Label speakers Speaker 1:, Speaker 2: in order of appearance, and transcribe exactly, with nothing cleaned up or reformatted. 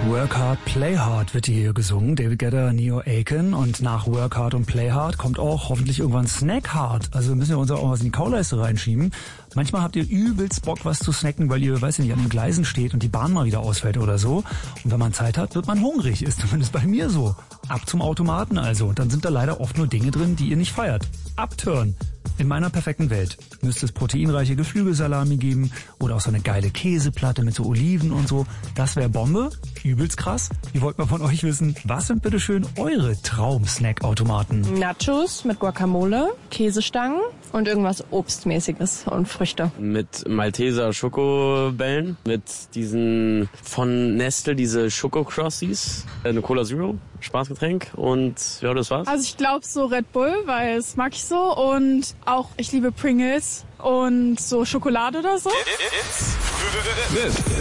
Speaker 1: Work Hard, Play Hard wird hier gesungen. David Guetta, Neo Aiken. Und nach Work Hard und Play Hard kommt auch hoffentlich irgendwann Snack Hard. Also müssen wir uns auch was in die Kauleiste reinschieben. Manchmal habt ihr übelst Bock, was zu snacken, weil ihr, weiß ich nicht, an den Gleisen steht und die Bahn mal wieder ausfällt oder so. Und wenn man Zeit hat, wird man hungrig. Ist zumindest bei mir so. Ab zum Automaten also. Und dann sind da leider oft nur Dinge drin, die ihr nicht feiert. Upturn. In meiner perfekten Welt müsste es proteinreiche Geflügelsalami geben oder auch so eine geile Käseplatte mit so Oliven und so. Das wäre Bombe. Übelst krass. Wir wollten mal von euch wissen, was sind bitteschön eure Traum-Snack-Automaten?
Speaker 2: Nachos mit Guacamole, Käsestangen und irgendwas Obstmäßiges und Früchte.
Speaker 3: Mit Malteser Schokobällen, mit diesen von Nestle, diese Schoko-Crossies, eine Cola Zero, Spaßgetränk und ja, das war's.
Speaker 4: Also ich glaube so Red Bull, weil das mag ich so und auch ich liebe Pringles und so Schokolade oder so.
Speaker 5: This